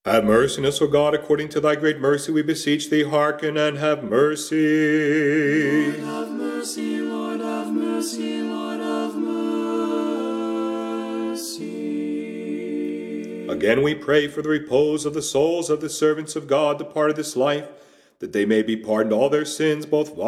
Have mercy on us, O God, according to thy great mercy, we beseech thee, hearken and have mercy. Lord, have mercy, Lord, have mercy, Lord, have mercy. Again we pray for the repose of the souls of the servants of God departed this life, that they may be pardoned all their sins, both